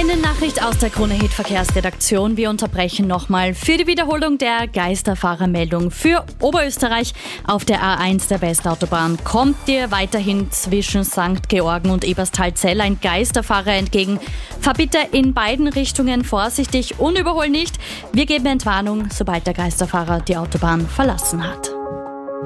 Eine Nachricht aus der Krone-Hit Verkehrsredaktion. Wir unterbrechen nochmal für die Wiederholung der Geisterfahrermeldung für Oberösterreich. Auf der A1 der Westautobahn kommt dir weiterhin zwischen St. Georgen und Eberstalzell ein Geisterfahrer entgegen. Fahr bitte in beiden Richtungen vorsichtig und überhol nicht. Wir geben Entwarnung, sobald der Geisterfahrer die Autobahn verlassen hat.